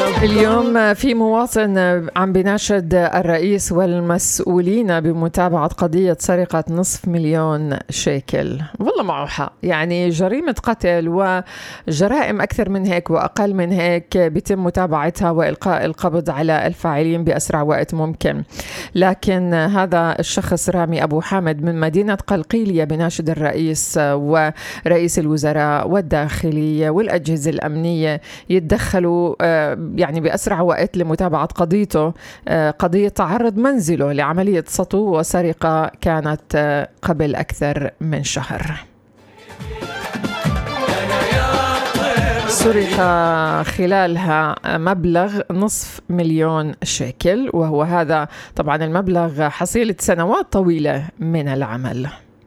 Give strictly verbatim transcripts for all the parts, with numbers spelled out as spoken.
اليوم في مواطن عم بيناشد الرئيس والمسؤولين بمتابعة قضية سرقة نصف مليون شيكل. والله معه حق، يعني جريمة قتل وجرائم أكثر من هيك وأقل من هيك بيتم متابعتها وإلقاء القبض على الفاعلين بأسرع وقت ممكن. لكن هذا الشخص رامي أبو حامد من مدينة قلقيلية بناشد الرئيس ورئيس الوزراء والداخلية والأجهزة الأمنية يتدخلوا يعني بأسرع وقت لمتابعة قضيته، قضية تعرض منزله لعملية سطو وسرقة كانت قبل أكثر من شهر. سرق خلالها مبلغ نصف مليون شيكل، وهو هذا طبعا المبلغ حصيلة سنوات طويلة من العمل.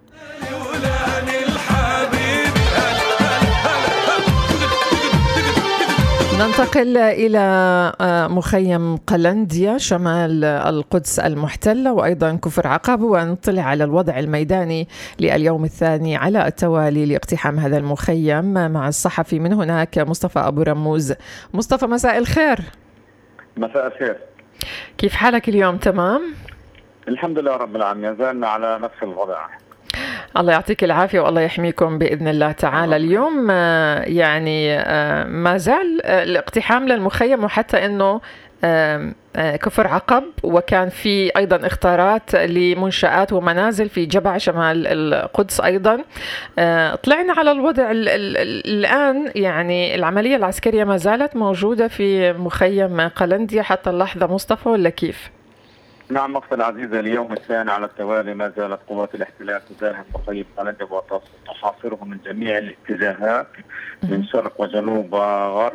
ننتقل إلى مخيم قلنديا شمال القدس المحتلة وأيضا كفر عقب، ونطلع على الوضع الميداني لليوم الثاني على التوالي لاقتحام هذا المخيم مع الصحفي من هناك مصطفى أبو رموز. مصطفى، مساء الخير. مساء الخير، كيف حالك اليوم؟ تمام الحمد لله رب العالمين، زالنا على نفس الوضع. الله يعطيك العافية والله يحميكم بإذن الله تعالى. اليوم يعني ما زال الاقتحام للمخيم، وحتى أنه كفر عقب، وكان في أيضا اختارات لمنشآت ومنازل في جبع شمال القدس أيضا. طلعنا على الوضع الآن، يعني العملية العسكرية ما زالت موجودة في مخيم قلنديا حتى اللحظة مصطفى، ولا كيف؟ نعم أختي العزيزة، اليوم الثاني على التوالي ما زالت قوات الاحتلال تزاحم مخيم قلنديا وتحاصره من جميع الاتجاهات من شرق وجنوب وغرب.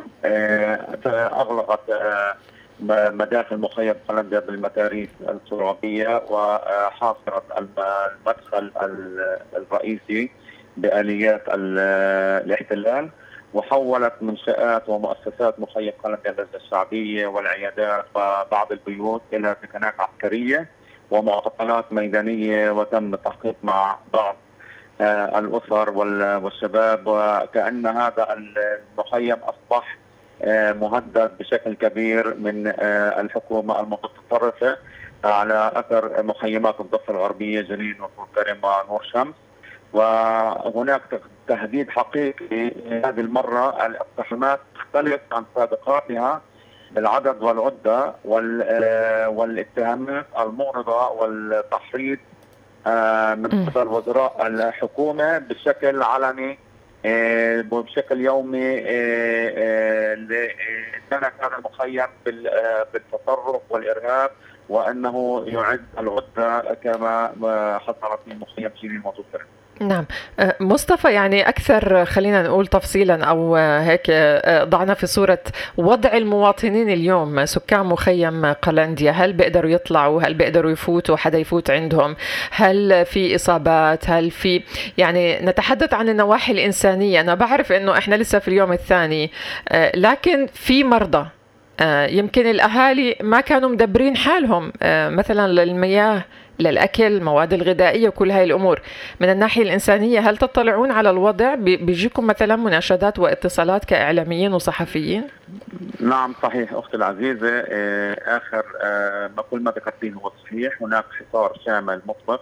أغلقت مداخل مخيم قلنديا بالمدارس الترابية، وحاصرت المدخل الرئيسي بآليات الاحتلال، وحولت منشآت ومؤسسات مخيم قلنديا اللجنة الشعبية والعيادات وبعض البيوت إلى سكنات عسكرية ومعتقلات ميدانية، وتم التحقيق مع بعض آه الأسر والشباب، وكأن هذا المخيم أصبح آه مهدد بشكل كبير من آه الحكومة المتطرفة على أثر مخيمات الضفة الغربية جنين وطول كرم ونور شمس. وهناك تهديد حقيقي هذه المرة. الاقتحامات تختلف عن سابقاتها بالعدد والعدة والاتهامات المعرضة والتحريض من قبل وزراء الحكومة بشكل علني وبشكل يومي لسنة هذا المخيم بالتطرف والإرهاب، وأنه يعد العدة كما حصلت في مخيم جنين وطول كرم. نعم مصطفى، يعني أكثر خلينا نقول تفصيلا أو هيك ضعنا في صورة وضع المواطنين اليوم سكان مخيم قلنديا. هل بيقدروا يطلعوا؟ هل بيقدروا يفوتوا؟ حدا يفوت عندهم؟ هل في إصابات؟ هل في يعني نتحدث عن النواحي الإنسانية؟ أنا بعرف إنه إحنا لسه في اليوم الثاني، لكن في مرضى، يمكن الأهالي ما كانوا مدبرين حالهم مثلا للمياه، للأكل، المواد الغذائية وكل هاي الأمور. من الناحية الإنسانية هل تطلعون على الوضع؟ بيجيكم مثلا مناشدات واتصالات كإعلاميين وصحفيين؟ نعم صحيح أختي العزيزة، آخر ما كل ما ذكرتيه هو صحيح. هناك حصار شامل مطلق،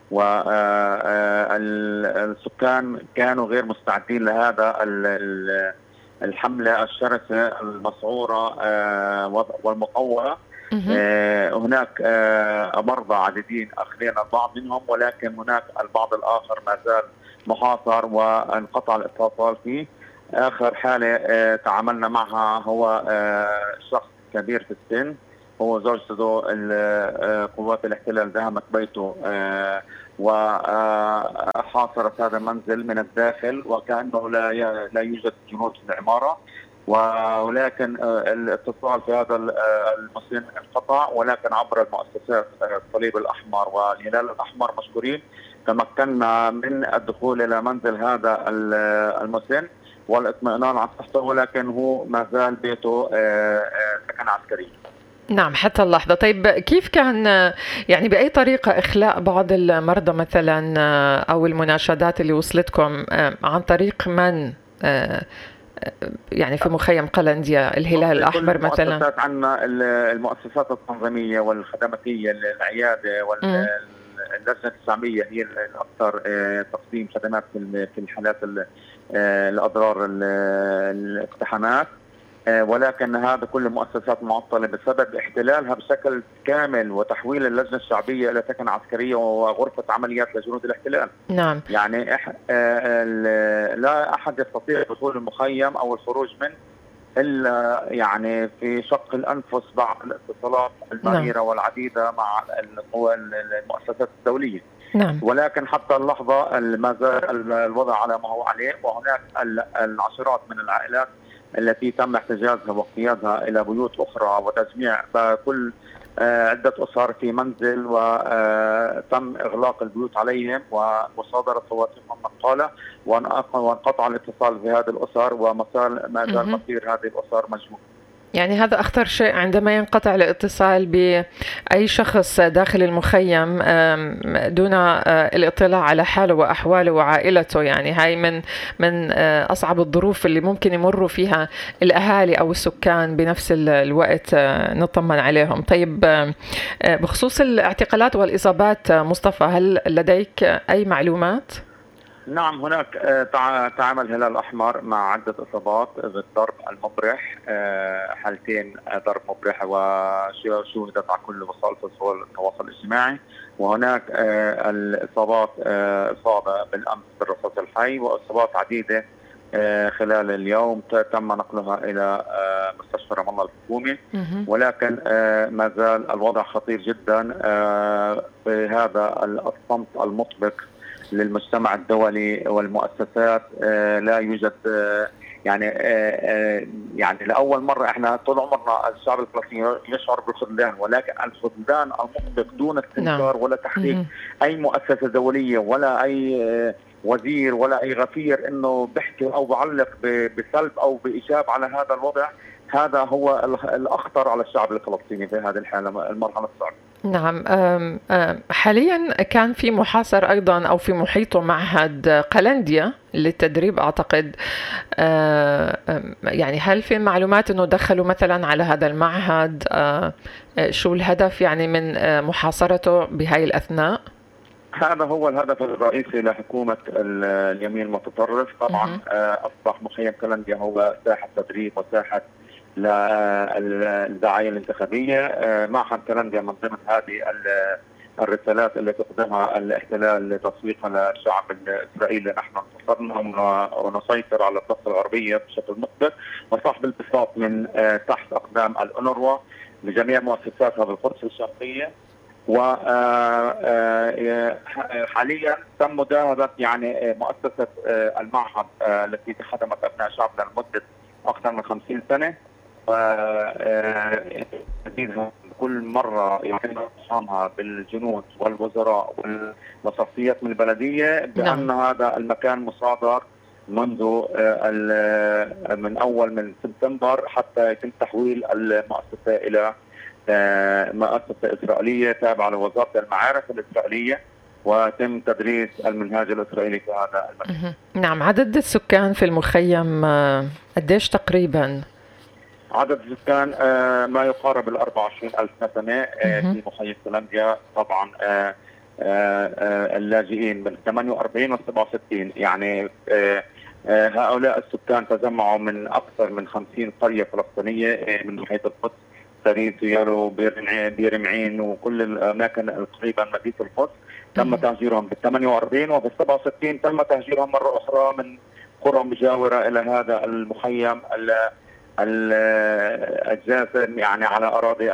والسكان كانوا غير مستعدين لهذا الحملة الشرسة المسعورة والمطورة. آه هناك آه مرضى عديدين أخذنا البعض منهم، ولكن هناك البعض الآخر ما زال محاصر وانقطع الاتصال فيه. آخر حالة آه تعاملنا معها هو آه شخص كبير في السن، هو زوجته قوات الاحتلال دهمت بيته آه وحاصرت هذا المنزل من الداخل، وكأنه لا لا يوجد جنود في العمارة، ولكن الاتصال في هذا المسن انقطع. ولكن عبر المؤسسات الصليب الأحمر والهلال الأحمر مشكورين تمكنا من الدخول إلى منزل هذا المسن والاطمئنان على صحته، ولكن هو ما زال بيته سكن عسكري. نعم حتى اللحظة. طيب كيف كان يعني بأي طريقة إخلاء بعض المرضى مثلا أو المناشدات اللي وصلتكم عن طريق من يعني في مخيم قلنديا الهلال الأحمر مثلا؟ المؤسسات عنا المؤسسات التنظيمية والخدماتية، العيادة واللجنة الشعبية هي الأكثر تقديم خدمات في الحالات الأضرار الاقتحامات، ولكن هذا كل المؤسسات معطلة بسبب احتلالها بشكل كامل وتحويل اللجنة الشعبية إلى سكن عسكرية وغرفة عمليات لجنود الاحتلال. نعم. يعني إح... لا أحد يستطيع دخول المخيم أو الخروج منه إلا يعني في شق الأنفس بعد الاتصالات المريرة نعم. والعديدة مع القوى المؤسسات الدولية. نعم. ولكن حتى اللحظة ما زال الوضع على ما هو عليه، وهناك العشرات من العائلات التي تم احتجازها واقتيادها إلى بيوت أخرى وتجميع كل عدة أسر في منزل، وتم إغلاق البيوت عليهم ومصادرة خواتمهم نقالة، وانقطع الاتصال بهذه الأسر، ومسار ما زال مصير هذه الأسر مجهول. يعني هذا أخطر شيء عندما ينقطع الاتصال بأي شخص داخل المخيم دون الاطلاع على حاله وأحواله وعائلته. يعني هاي من من أصعب الظروف اللي ممكن يمروا فيها الأهالي أو السكان بنفس الوقت نطمن عليهم. طيب، بخصوص الاعتقالات والإصابات مصطفى، هل لديك أي معلومات؟ نعم، هناك تعامل الهلال الأحمر مع عدة إصابات بالضرب المبرح، حالتين ضرب مبرح وشوهدت على كل وسائل التواصل الاجتماعي. وهناك الإصابات إصابة بالأمس بالرصاص الحي، وإصابات عديدة خلال اليوم تم نقلها إلى مستشفى رام الله الحكومي. ولكن ما زال الوضع خطير جدا بهذا الصمت المطبق للمجتمع الدولي والمؤسسات. آه لا يوجد آه يعني آه يعني لأول مرة احنا طول عمرنا الشعب الفلسطيني يشعر بالخذلان، ولكن الخذلان المطلق دون استنكار ولا تحريك أي مؤسسة دولية ولا أي آه وزير ولا أي غفير إنه بيحكي أو بعلق بسلب أو بإيجاب على هذا الوضع. هذا هو الأخطر على الشعب الفلسطيني في هذه الحالة، المرحلة الصعبة. نعم. أم أم حاليا كان في محاصر أيضا أو في محيطه معهد قلنديا للتدريب أعتقد. يعني هل في معلومات أنه دخلوا مثلا على هذا المعهد؟ شو الهدف يعني من محاصرته بهاي الأثناء؟ هذا هو الهدف الرئيسي لحكومة اليمين المتطرف. طبعا أصبح مخيم قلنديا هو ساحة تدريب وساحة للدعاية الانتخابية. معهد قلنديا من ضمن هذه الرسالات التي تقدمها الاحتلال لتسويقها للشعب الإسرائيلي. نحن انتصرنا ونسيطر على الضفة الغربية بشكل مطلق، وصاحب البساط من تحت أقدام الأونروا لجميع مؤسساتها بالقدس الشرقية. وحاليا تم مداهمة يعني مؤسسة المعهد التي خدمت أبناء شعبنا لمدة أكثر من خمسين سنة، كل مرة يتم اقتحامها بالجنود والوزراء والشخصيات من البلدية بأن نعم. هذا المكان مصادر منذ من أول من سبتمبر حتى يتم تحويل المؤسسة إلى مؤسسة إسرائيلية تابعة لوزارة المعارف الإسرائيلية، وتم تدريس المنهاج الإسرائيلي في هذا المكان. نعم. عدد السكان في المخيم قديش تقريبا؟ عدد السكان ما يقارب ال أربعة وعشرين ألف نسمة في مخيم قلنديا. طبعا اللاجئين من ثمانية وأربعين و سبعة وستين، يعني هؤلاء السكان تجمعوا من أكثر من خمسين قرية فلسطينية من محيط القدس، سريت ويارو بير معين وكل الأماكن القريبة من مدينة القدس. تم تهجيرهم بال ثمانية وأربعين وبال سبعة وستين تم تهجيرهم مرة أخرى من قرى مجاورة إلى هذا المخيم الجاسم، يعني على أراضي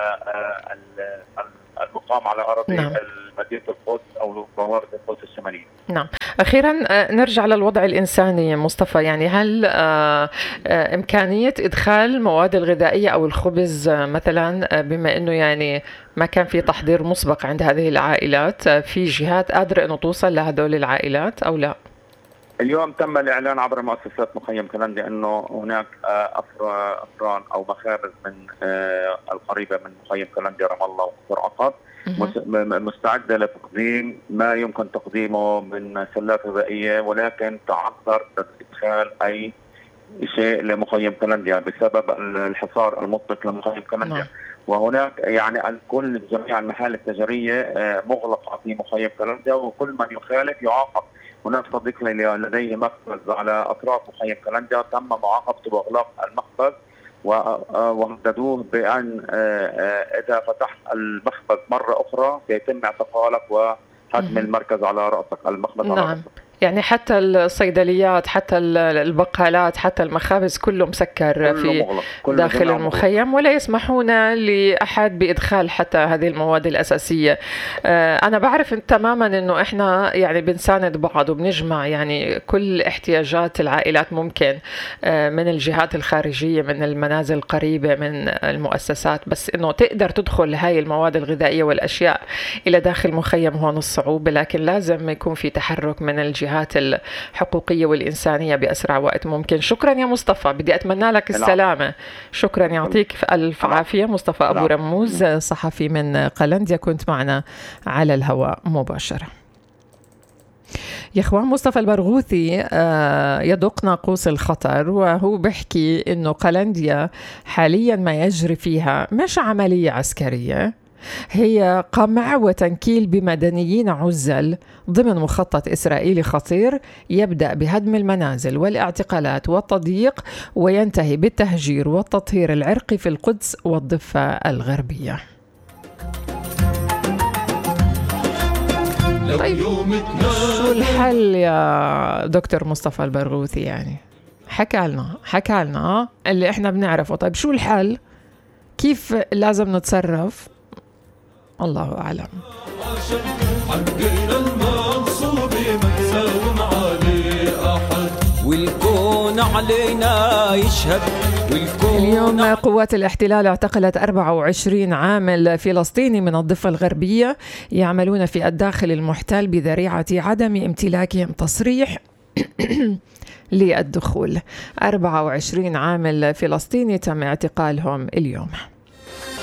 المقام على أراضي نعم. مدينة القدس أو بوابة القدس الشمالية. نعم. أخيرا نرجع للوضع الإنساني مصطفى، يعني هل إمكانية إدخال المواد الغذائية أو الخبز مثلا، بما أنه يعني ما كان في تحضير مسبق عند هذه العائلات، في جهات قادرة أنه توصل لهذول العائلات أو لا؟ اليوم تم الإعلان عبر مؤسسات مخيم قلنديا أنه هناك أفران أو مخابز من القريبة من مخيم قلنديا رام الله وقصر عقب مستعدة لتقديم ما يمكن تقديمه من سلات غذائية، ولكن تعذر إدخال أي شيء لمخيم كلنديا بسبب الحصار المطلق لمخيم كلنديا. نعم. وهناك يعني كل جميع المحال التجارية مغلقة في مخيم كلنديا، وكل من يخالف يعاقب. هناك صديق لي لديه مخبز على أطراف مخيم كلنديا تم معاقبته بإغلاق المخبز، وهددوه بأن إذا فتحت المخبز مرة أخرى سيتم اعتقالك وهدم المركز على رأسك، المخبز نعم. على رأسك. يعني حتى الصيدليات، حتى البقالات، حتى المخابز كله مسكر في كله داخل المخيم، ولا يسمحون لأحد بإدخال حتى هذه المواد الأساسية. أنا بعرف تماما أنه إحنا يعني بنساند بعض وبنجمع يعني كل احتياجات العائلات ممكن من الجهات الخارجية، من المنازل القريبة، من المؤسسات، بس أنه تقدر تدخل هاي المواد الغذائية والأشياء إلى داخل مخيم هون الصعوبة، لكن لازم يكون في تحرك من الجهات الحقوقية والإنسانية بأسرع وقت ممكن. شكرا يا مصطفى، بدي أتمنى لك السلامة. شكرا، يعطيك ألف عافية. مصطفى أبو رموز، صحفي من قلنديا، كنت معنا على الهواء مباشرة. يا اخوان، مصطفى البرغوثي يدق ناقوس الخطر، وهو بيحكي انه قلنديا حاليا ما يجري فيها مش عملية عسكرية، هي قمع وتنكيل بمدنيين عزل ضمن مخطط إسرائيلي خطير يبدأ بهدم المنازل والاعتقالات والتضييق، وينتهي بالتهجير والتطهير العرقي في القدس والضفة الغربية. طيب شو الحل يا دكتور مصطفى البرغوثي؟ يعني حكى لنا حكى لنا اللي احنا بنعرفه. طيب شو الحل؟ كيف لازم نتصرف؟ الله أعلم. والكون علينا يشهد. اليوم قوات الاحتلال اعتقلت أربعة وعشرين عامل فلسطيني من الضفة الغربية يعملون في الداخل المحتل بذريعة عدم امتلاكهم تصريح للدخول. أربعة وعشرين عامل فلسطيني تم اعتقالهم اليوم.